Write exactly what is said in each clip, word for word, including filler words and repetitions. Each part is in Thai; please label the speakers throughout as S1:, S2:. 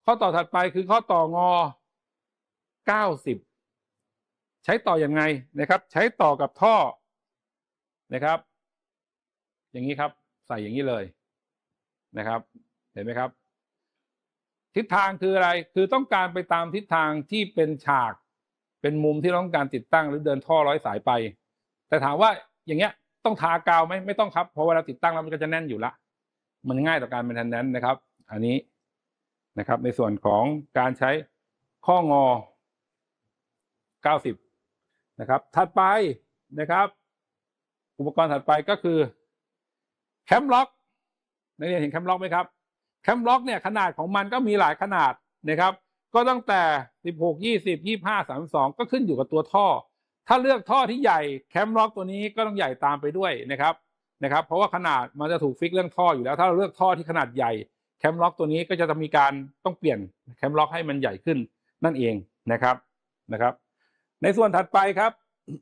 S1: ข้อต่อถัดไปคือข้อต่องอเก้าสิบใช้ต่อยังไงนะครับใช้ต่อกับท่อนะครับอย่างนี้ครับใส่อย่างนี้เลยนะครับเห็นไหมครับทิศทางคืออะไรคือต้องการไปตามทิศทางที่เป็นฉากเป็นมุมที่เราต้องการติดตั้งหรือเดินท่อร้อยสายไปแต่ถามว่าอย่างเงี้ยต้องทากาวไหมไม่ต้องครับเพราะเวลาติดตั้งแล้วมันก็จะแน่นอยู่ละมันง่ายต่อการเป็นทันแนนนะครับอันนี้นะครับในส่วนของการใช้ข้องอเก้าสิบนะครับถัดไปนะครับอุปกรณ์ถัดไปก็คือแคมล็อกนักเรียนเห็นแคมล็อกไหมครับแคมล็อกเนี่ยขนาดของมันก็มีหลายขนาดนะครับก็ตั้งแต่สิบหก ยี่สิบ ยี่สิบห้า สามสิบสองก็ขึ้นอยู่กับตัวท่อถ้าเลือกท่อที่ใหญ่แคมล็อกตัวนี้ก็ต้องใหญ่ตามไปด้วยนะครับนะครับเพราะว่าขนาดมันจะถูกฟิกเรื่องท่ออยู่แล้วถ้าเราเลือกท่อที่ขนาดใหญ่แคมล็อกตัวนี้ก็จะมีการต้องเปลี่ยนแคมล็อกให้มันใหญ่ขึ้นนั่นเองนะครับนะครับในส่วนถัดไปครับ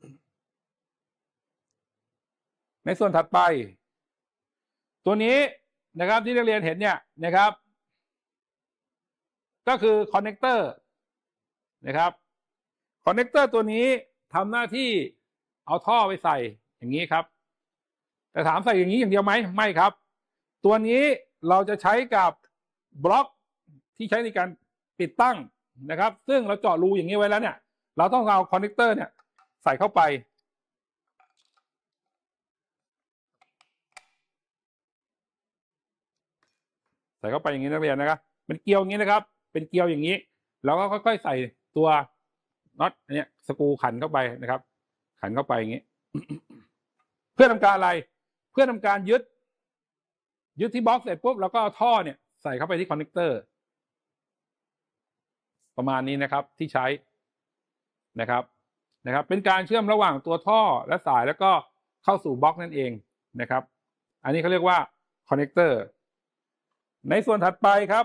S1: ในส่วนถัดไปตัวนี้นะครับที่นักเรียนเห็นเนี่ยนะครับก็คือคอนเนคเตอร์นะครับคอนเนคเตอร์ตัวนี้ทำหน้าที่เอาท่อไปใส่อย่างนี้ครับแต่ถามใส่อย่างนี้อย่างเดียวไหมไม่ครับตัวนี้เราจะใช้กับบล็อกที่ใช้ในการติดตั้งนะครับซึ่งเราเจาะรูอย่างนี้ไว้แล้วเนี่ยเราต้องเอาคอนเนคเตอร์เนี่ยใส่เข้าไปใส่เข้าไปอย่างนี้นักเรียนนะครับเป็นเกลียวอย่างนี้นะครับเป็นเกลียวอย่างนี้แล้วก็ค่อยๆใส่ตัวน็อตอันนี้สกรูขันเข้าไปนะครับขันเข้าไปอย่างนี้เพื่อทำการอะไรเพื่อทำการยึดยึดที่บล็อกเสร็จปุ๊บแล้วก็เอาท่อเนี่ยใส่เข้าไปที่คอนเนคเตอร์ประมาณนี้นะครับที่ใช้นะครับนะครับเป็นการเชื่อมระหว่างตัวท่อและสายแล้วก็เข้าสู่บล็อกนั่นเองนะครับอันนี้เขาเรียกว่าคอนเนคเตอร์ในส่วนถัดไปครับ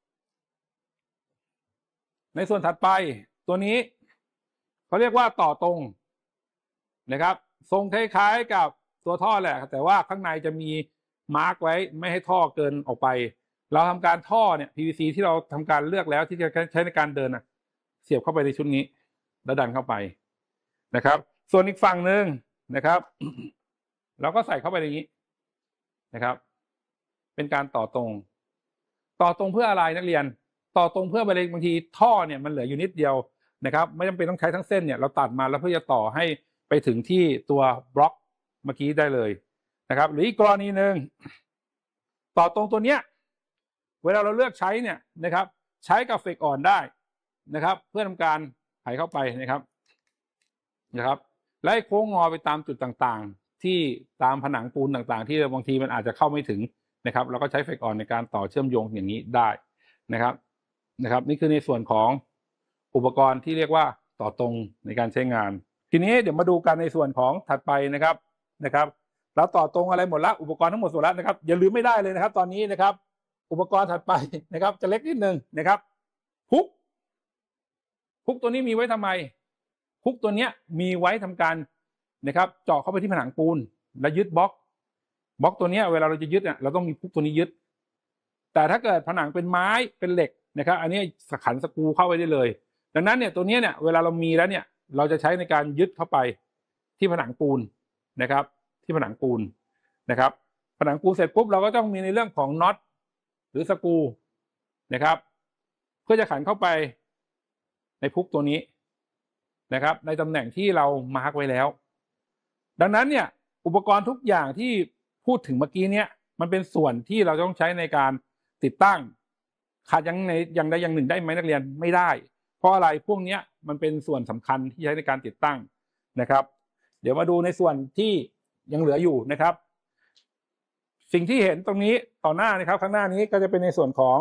S1: ในส่วนถัดไปตัวนี้เขาเรียกว่าต่อตรงนะครับทรงคล้ายๆกับตัวท่อแหละแต่ว่าข้างในจะมีมาร์กไว้ไม่ให้ท่อเกินออกไปเราทำการท่อเนี่ย พี วี ซี ที่เราทำการเลือกแล้วที่จะใช้ในการเดินนะเสียบเข้าไปในชุดนี้แล้วดันเข้าไปนะครับส่วนอีกฝั่งหนึ่งนะครับเราก็ใส่เข้าไปในนี้นะครับเป็นการต่อตรงต่อตรงเพื่ออะไรนักเรียนต่อตรงเพื่อบางทีท่อเนี่ยมันเหลืออยู่นิดเดียวนะครับไม่จำเป็นต้องใช้ทั้งเส้นเนี่ยเราตัดมาแล้วเพื่อจะต่อให้ไปถึงที่ตัวบล็อกเมื่อกี้ได้เลยนะครับหรืออีกกรณีหนึ่งต่อตรงตัวเนี้ยเวลาเราเลือกใช้เนี่ยนะครับใช้กับเฟกอ่อนได้นะครับเพื่อทำการไขเข้าไปนะครับนะครับและโค้งงอไปตามจุดต่างๆที่ตามผนังปูนต่างๆที่บางทีมันอาจจะเข้าไม่ถึงนะครับเราก็ใช้เฟกอ่อนในการต่อเชื่อมโยงอย่างนี้ได้นะครับนะครับนี่คือในส่วนของอุปกรณ์ที่เรียกว่าต่อตรงในการใช้งานทีนี้เดี๋ยวมาดูกันในส่วนของถัดไปนะครับนะครับเราต่อตรงอะไรหมดละอุปกรณ์ทั้งหมดหมดแล้วนะครับอย่าลืมไม่ได้เลยนะครับตอนนี้นะครับอุปกรณ์ถัดไปนะครับจะเล็กนิดนึงนะครับพุกพุกตัวนี้มีไว้ทำไมพุกตัวนี้มีไว้ทำการนะครับเจาะเข้าไปที่ผนังปูนและยึดบล็อกบล็อกตัวนี้เวลาเราจะยึดเนี่ยเราต้องมีพุกตัวนี้ยึดแต่ถ้าเกิดผนังเป็นไม้เป็นเหล็กนะครับอันนี้ขันสกรูเข้าไปได้เลยดังนั้นเนี่ยตัวนี้เนี่ยเวลาเรามีแล้วเนี่ยเราจะใช้ในการยึดเข้าไปที่ผนังปูนนะครับที่ผนังปูนนะครับผนังปูนเสร็จปุ๊บเราก็ต้องมีในเรื่องของน็อตหรือสกรูนะครับเพื่อจะขันเข้าไปในพุกตัวนี้นะครับในตำแหน่งที่เรามาร์กไว้แล้วดังนั้นเนี่ยอุปกรณ์ทุกอย่างที่พูดถึงเมื่อกี้เนี่ยมันเป็นส่วนที่เราต้องใช้ในการติดตั้งขาดอย่างในอย่างใดอย่างหนึ่งได้ไหมนักเรียนไม่ได้เพราะอะไรพวกนี้มันเป็นส่วนสำคัญที่ใช้ในการติดตั้งนะครับเดี๋ยวมาดูในส่วนที่ยังเหลืออยู่นะครับสิ่งที่เห็นตรงนี้ต่อหน้านะครับข้างหน้านี้ก็จะเป็นในส่วนของ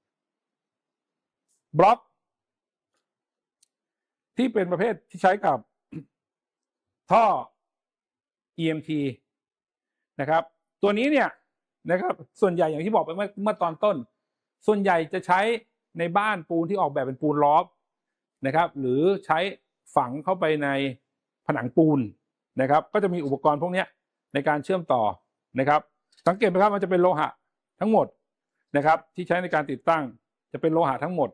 S1: บล็อกที่เป็นประเภทที่ใช้กับท่อ อี เอ็ม ที นะครับตัวนี้เนี่ยนะครับส่วนใหญ่อย่างที่บอกไปเมื่อเมื่อตอนต้นส่วนใหญ่จะใช้ในบ้านปูนที่ออกแบบเป็นปูนลอฟนะครับหรือใช้ฝังเข้าไปในผนังปูนนะครับก็จะมีอุปกรณ์พวกนี้ในการเชื่อมต่อนะครับสังเกตไหมครับมันจะเป็นโลหะทั้งหมดนะครับที่ใช้ในการติดตั้งจะเป็นโลหะทั้งหมด